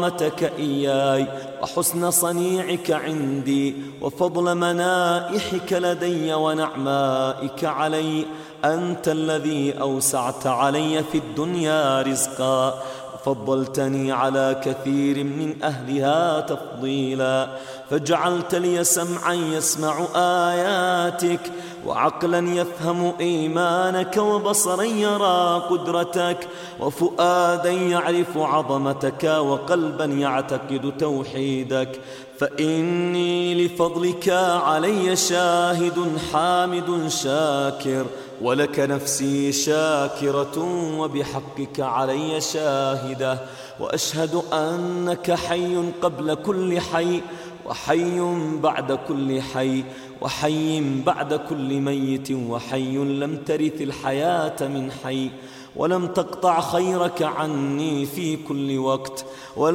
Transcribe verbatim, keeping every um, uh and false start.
رحمتك إياي وحسن صنيعك عندي وفضل منائحك لدي ونعمائك علي. أنت الذي أوسعت علي في الدنيا رزقا وفضلتني على كثير من أهلها تفضيلا، فجعلت لي سمعا يسمع آياتك وعقلا يفهم إيمانك وبصرا يرى قدرتك وفؤادا يعرف عظمتك وقلبا يعتقد توحيدك. فإني لفضلك علي شاهد حامد شاكر، ولك نفسي شاكرة وبحقك علي شاهدة، وأشهد أنك حي قبل كل حي وحي بعد كل حي وحي بعد كل ميت وحي لم ترث الحياة من حي ولم تقطع خيرك عني في كل وقت.